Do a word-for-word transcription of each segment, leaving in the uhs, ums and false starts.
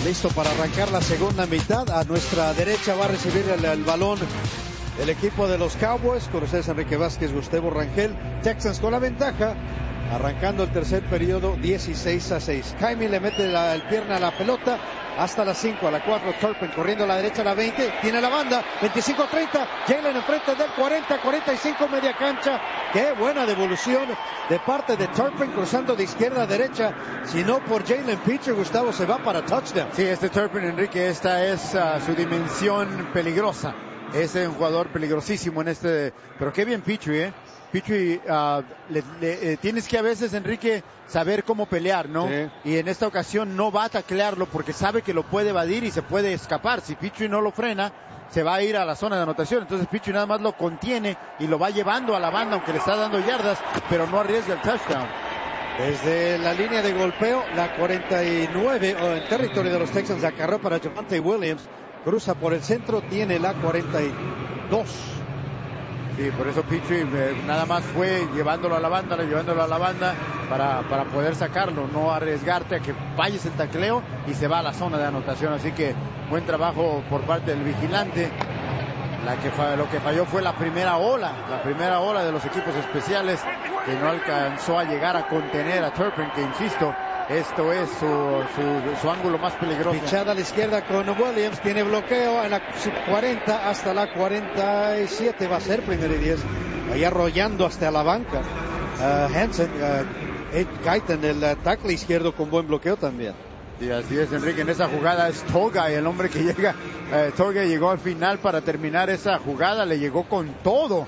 listo para arrancar la segunda mitad. A nuestra derecha va a recibir el, el balón el equipo de los Cowboys, con ustedes Enrique Vázquez, Gustavo Rangel. Texans con la ventaja, arrancando el tercer periodo, dieciséis a seis. Jaime le mete la el pierna a la pelota hasta las cinco, a la cuatro. Turpin corriendo a la derecha a la veinte, tiene la banda, veinticinco treinta. Jalen enfrente del cuarenta, cuarenta y cinco, media cancha. Qué buena devolución de parte de Turpin, cruzando de izquierda a derecha. Si no por Jalen Pitre, Gustavo, se va para touchdown. Sí, este Turpin, Enrique, esta es uh, su dimensión peligrosa. Es un jugador peligrosísimo en este, pero qué bien Pitre, eh. Pitre, uh, le, le, eh, tienes que a veces, Enrique, saber cómo pelear, ¿no? Sí. Y en esta ocasión no va a taclearlo porque sabe que lo puede evadir y se puede escapar. Si Pitre no lo frena, se va a ir a la zona de anotación. Entonces Pitre nada más lo contiene y lo va llevando a la banda, aunque le está dando yardas, pero no arriesga el touchdown. Desde la línea de golpeo, la cuarenta y nueve, o en territorio de los Texans, acarreó para Javonte Williams. Cruza por el centro, tiene la cuarenta y dos. Sí, por eso Pitre eh, nada más fue llevándolo a la banda, llevándolo a la banda para, para poder sacarlo, no arriesgarte a que falles el tacleo y se va a la zona de anotación. Así que buen trabajo por parte del vigilante. La que fa, lo que falló fue la primera ola, la primera ola de los equipos especiales, que no alcanzó a llegar a contener a Turpin, que insisto, esto es su, su, su ángulo más peligroso. Pichada a la izquierda con Williams, tiene bloqueo en la cuarenta hasta la cuarenta y siete, va a ser primero y diez, ahí arrollando hasta la banca. Uh, Hansen, uh, Ed Guyton, el uh, tackle izquierdo con buen bloqueo también. Y así es, Enrique, en esa jugada es Togay el hombre que llega. Eh, Togay llegó al final para terminar esa jugada, le llegó con todo.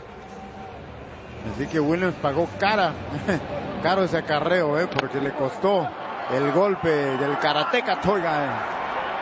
Así que Williams pagó cara, caro ese acarreo, eh, porque le costó el golpe del karateca Togay.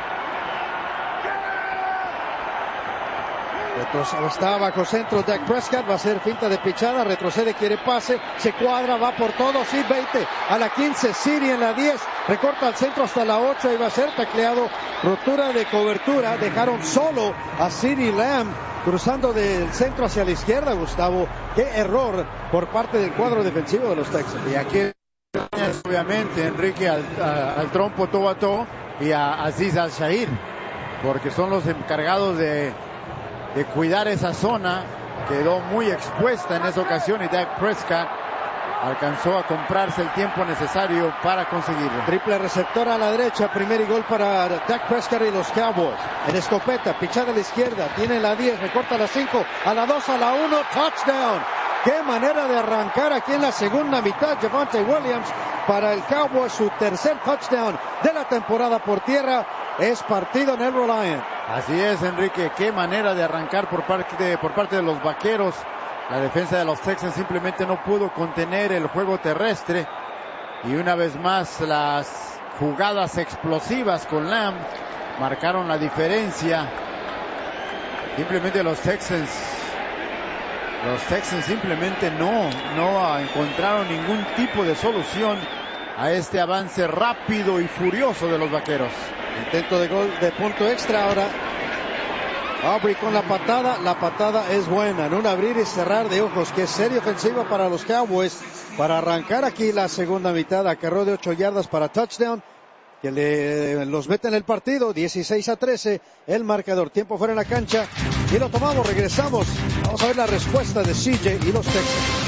Está bajo centro Dak Prescott, va a ser finta de pichada, retrocede, quiere pase, se cuadra, va por todo, sí, veinte a la quince, Siri en la diez, recorta al centro hasta la ocho y va a ser tacleado, rotura de cobertura, dejaron solo a CeeDee Lamb cruzando del centro hacia la izquierda, Gustavo. Qué error por parte del cuadro defensivo de los Texans. Y aquí obviamente Enrique al, a, al trompo toe a toe y a Aziz Al-Shahir, porque son los encargados de de cuidar esa zona. Quedó muy expuesta en esa ocasión y Dak Prescott alcanzó a comprarse el tiempo necesario para conseguirlo. Triple receptor a la derecha, primer y gol para Dak Prescott y los Cowboys. En escopeta, pichada a la izquierda, tiene la diez, recorta a la cinco, a la dos, a la uno, touchdown. Qué manera de arrancar aquí en la segunda mitad, Javonte Williams para el Cowboys, su tercer touchdown de la temporada por tierra. Es partido en el Reliant. Así es, Enrique, qué manera de arrancar por parte de, por parte de los vaqueros. La defensa de los Texans simplemente no pudo contener el juego terrestre. Y una vez más las jugadas explosivas con Lamb marcaron la diferencia. Simplemente los Texans, los Texans simplemente no, no encontraron ningún tipo de solución a este avance rápido y furioso de los vaqueros. Intento de gol de punto extra ahora. Aubrey con la patada, la patada es buena, en un abrir y cerrar de ojos. Qué serie ofensiva para los Cowboys para arrancar aquí la segunda mitad. Acarreo de ocho yardas para touchdown, que le, los mete en el partido. Dieciséis a trece el marcador, tiempo fuera en la cancha y lo tomamos, regresamos. Vamos a ver la respuesta de C J y los Texans.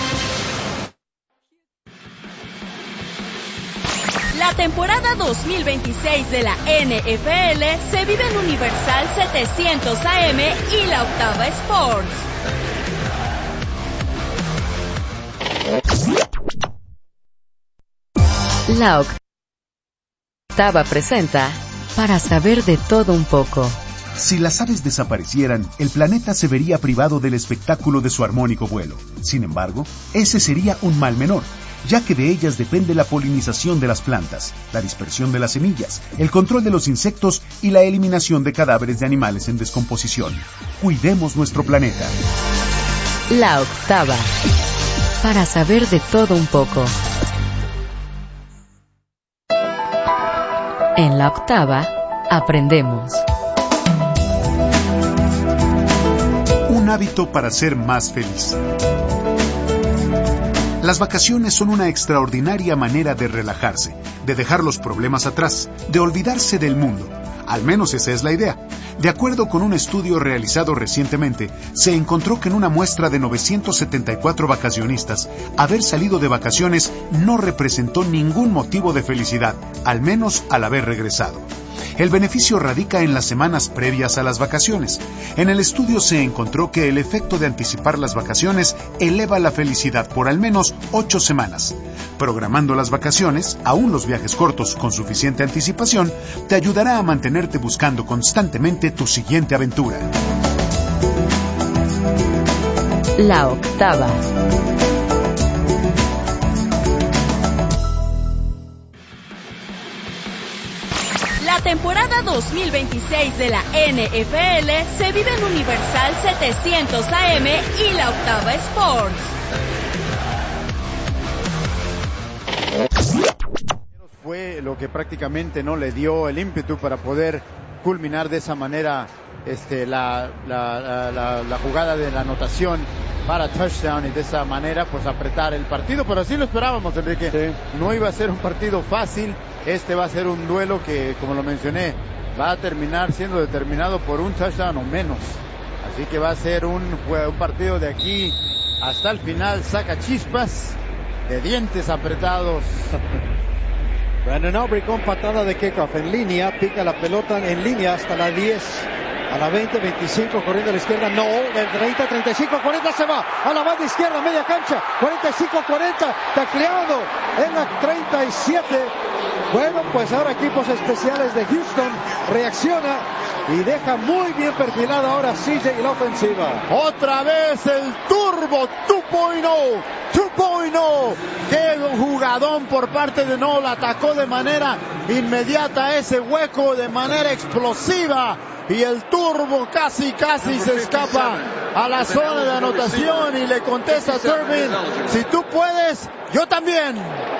La temporada dos mil veintiséis de la N F L se vive en Universal setecientos A M y La Octava Sports. La Octava presenta Para saber de todo un poco. Si las aves desaparecieran, el planeta se vería privado del espectáculo de su armónico vuelo. Sin embargo, ese sería un mal menor, ya que de ellas depende la polinización de las plantas, la dispersión de las semillas, el control de los insectos y la eliminación de cadáveres de animales en descomposición. Cuidemos nuestro planeta. La Octava. Para saber de todo un poco. En La Octava, aprendemos. Un hábito para ser más feliz. Las vacaciones son una extraordinaria manera de relajarse, de dejar los problemas atrás, de olvidarse del mundo. Al menos esa es la idea. De acuerdo con un estudio realizado recientemente, se encontró que en una muestra de novecientos setenta y cuatro vacacionistas, haber salido de vacaciones no representó ningún motivo de felicidad, al menos al haber regresado. El beneficio radica en las semanas previas a las vacaciones. En el estudio se encontró que el efecto de anticipar las vacaciones eleva la felicidad por al menos ocho semanas. Programando las vacaciones, aún los viajes cortos con suficiente anticipación, te ayudará a mantenerte buscando constantemente tu siguiente aventura. La octava. La temporada dos mil veintiséis de la N F L se vive en Universal setecientos A M y la Octava Sports. Fue lo que prácticamente no le dio el ímpetu para poder culminar de esa manera este, la, la, la, la, la jugada de la anotación para touchdown y de esa manera pues apretar el partido, pero así lo esperábamos, Enrique. Sí. No iba a ser un partido fácil. Este va a ser un duelo que, como lo mencioné, va a terminar siendo determinado por un touchdown o menos. Así que va a ser un, un partido de aquí hasta el final, saca chispas de dientes apretados. Brandon Aubrey con patada de kickoff en línea, pica la pelota en línea hasta la diez, a la veinte, veinticinco, corriendo a la izquierda, no, del treinta, treinta y cinco, cuarenta, se va a la banda izquierda, media cancha, cuarenta y cinco, cuarenta, tacleado en la treinta y siete. Bueno, pues ahora equipos especiales de Houston reacciona y deja muy bien perfilada ahora C J y la ofensiva. Otra vez el turbo dos punto cero, dos punto cero. Qué jugadón por parte de Noel, atacó de manera inmediata ese hueco, de manera explosiva. Y el turbo casi, casi se escapa a la zona de anotación y le contesta a Turbin, si tú puedes, yo también.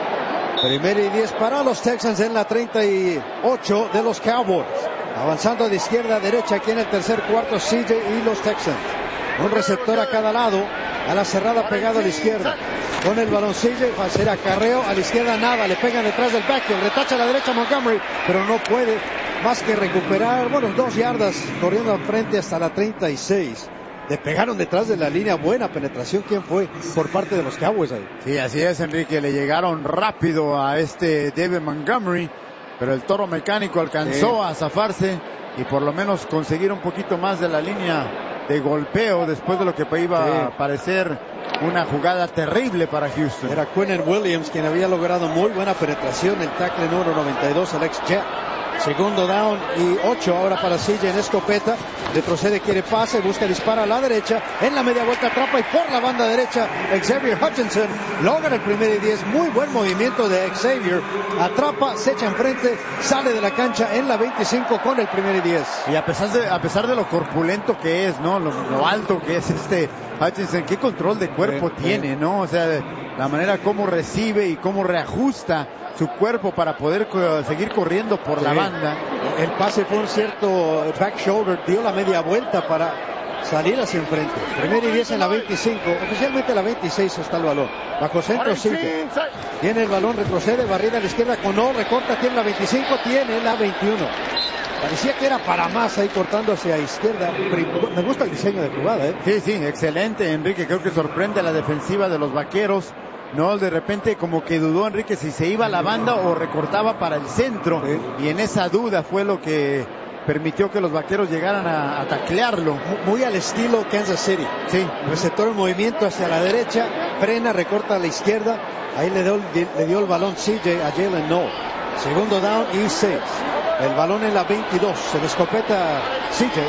Primero y diez para los Texans en la treinta y ocho de los Cowboys. Avanzando de izquierda a derecha aquí en el tercer cuarto, C J y los Texans. Un receptor a cada lado, a la cerrada pegado a la izquierda. Con el balón C J, va a hacer acarreo, a la izquierda nada, le pegan detrás del backfield, retacha a la derecha Montgomery, pero no puede más que recuperar, bueno, dos yardas corriendo al frente hasta la treinta y seis. Le pegaron detrás de la línea, buena penetración. ¿Quién fue por parte de los Cowboys ahí? Sí, así es, Enrique, le llegaron rápido a este David Montgomery, pero el toro mecánico alcanzó sí. a zafarse y por lo menos conseguir un poquito más de la línea de golpeo después de lo que iba sí. a parecer una jugada terrible para Houston. Era Quinnen Williams quien había logrado muy buena penetración, el tackle número noventa y dos, Alex Jet. Segundo down y ocho ahora para C J en escopeta. Retrocede, quiere pase, busca, dispara a la derecha. En la media vuelta atrapa y por la banda derecha Xavier Hutchinson logra el primer y diez. Muy buen movimiento de Xavier. Atrapa, se echa enfrente, sale de la cancha en la veinticinco con el primer y diez. Y a pesar de, a pesar de lo corpulento que es, ¿no? Lo, lo alto que es este Hutchinson, qué control de cuerpo sí, tiene, sí. ¿no? O sea, la manera como recibe y cómo reajusta su cuerpo para poder co- seguir corriendo por sí. la banda. El pase fue un cierto back shoulder, dio la media vuelta para salir hacia enfrente. Primer y diez en la veinticinco, oficialmente la veintiséis está el balón. Bajo centro sigue. Tiene el balón, retrocede, barrida a la izquierda con O, recorta, tiene la veinticinco, tiene la veintiuno. Parecía que era para más ahí cortando hacia izquierda. Me gusta el diseño de jugada, ¿eh? Sí, sí, excelente, Enrique. Creo que sorprende a la defensiva de los Vaqueros. No, de repente como que dudó Enrique si se iba a la banda o recortaba para el centro. Sí. Y en esa duda fue lo que permitió que los Vaqueros llegaran a, a taclearlo. Muy al estilo Kansas City. Sí. Receptor en movimiento hacia la derecha, frena, recorta a la izquierda. Ahí le dio, le dio el balón C J a Jalen Noel. Segundo down y seis. El balón en la veintidós. Se le escopeta C J.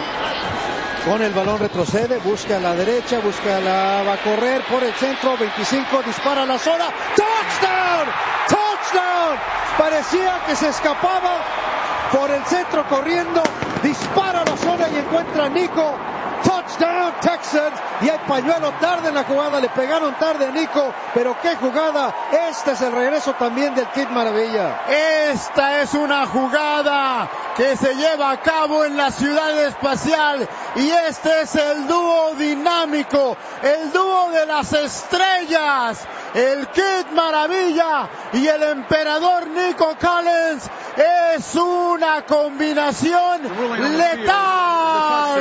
Con el balón retrocede, busca a la derecha, busca la, va a correr por el centro, veinticinco, dispara a la zona, ¡touchdown! ¡Touchdown! Parecía que se escapaba por el centro corriendo, dispara a la zona y encuentra a Nico. Touchdown Texans, y hay pañuelo tarde en la jugada, le pegaron tarde a Nico, pero qué jugada. Este es el regreso también del Kid Maravilla. Esta es una jugada que se lleva a cabo en la ciudad espacial, y este es el dúo dinámico, el dúo de las estrellas, el Kid Maravilla y el emperador Nico Collins. Es una combinación letal.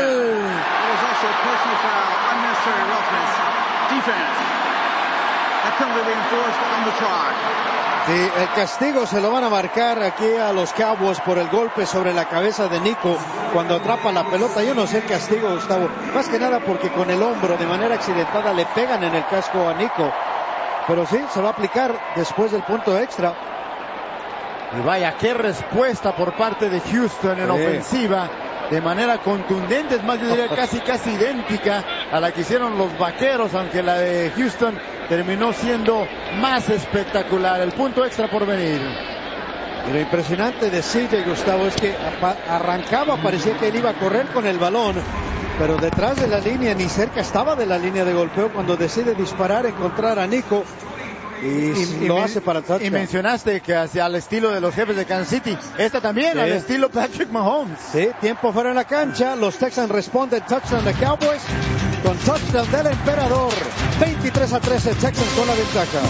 Sí, el castigo se lo van a marcar aquí a los Cowboys por el golpe sobre la cabeza de Nico cuando atrapa la pelota. Yo no sé el castigo, Gustavo, más que nada porque con el hombro de manera accidentada le pegan en el casco a Nico, pero sí, se va a aplicar después del punto extra. Y vaya, qué respuesta por parte de Houston en sí. Ofensiva, de manera contundente, es más, yo diría casi casi idéntica a la que hicieron los Vaqueros, aunque la de Houston terminó siendo más espectacular. El punto extra por venir. Y lo impresionante de C J, Gustavo, es que arrancaba, parecía que él iba a correr con el balón, pero detrás de la línea, ni cerca estaba de la línea de golpeo, cuando decide disparar, encontrar a Nico. Y, y lo y hace para el touchdown. Y mencionaste que hacia el estilo de los Jefes de Kansas City, esta también, sí. Al estilo Patrick Mahomes. Sí, tiempo fuera en la cancha, los Texans responden, touchdown de Cowboys, con touchdown del emperador, veintitrés a trece, Texans con la ventaja.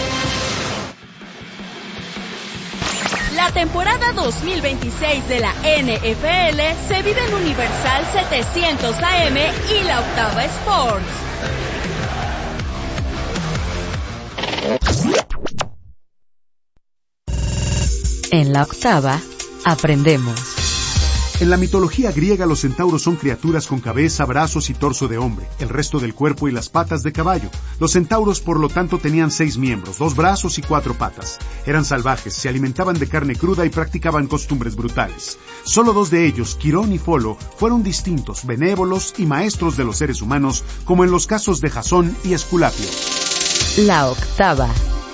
La temporada dos mil veintiséis de la N F L se vive en Universal setecientos A M y la Octava Sports. En la Octava, aprendemos. En la mitología griega, los centauros son criaturas con cabeza, brazos y torso de hombre, el resto del cuerpo y las patas de caballo. Los centauros, por lo tanto, tenían seis miembros, dos brazos y cuatro patas. Eran salvajes, se alimentaban de carne cruda y practicaban costumbres brutales. Solo dos de ellos, Quirón y Folo, fueron distintos, benévolos y maestros de los seres humanos, como en los casos de Jasón y Esculapio. La Octava.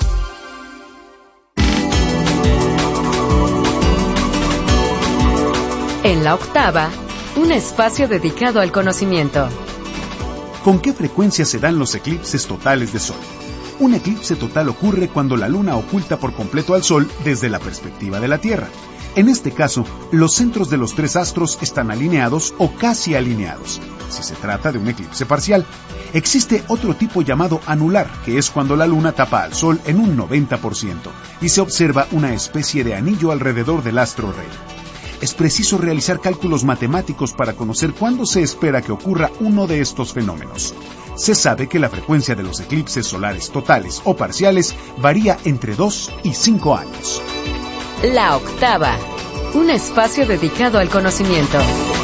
En la Octava, un espacio dedicado al conocimiento. ¿Con qué frecuencia se dan los eclipses totales de Sol? Un eclipse total ocurre cuando la Luna oculta por completo al Sol desde la perspectiva de la Tierra. En este caso, los centros de los tres astros están alineados o casi alineados, si se trata de un eclipse parcial. Existe otro tipo llamado anular, que es cuando la Luna tapa al Sol en un noventa por ciento y se observa una especie de anillo alrededor del astro rey. Es preciso realizar cálculos matemáticos para conocer cuándo se espera que ocurra uno de estos fenómenos. Se sabe que la frecuencia de los eclipses solares totales o parciales varía entre dos y cinco años. La Octava, un espacio dedicado al conocimiento.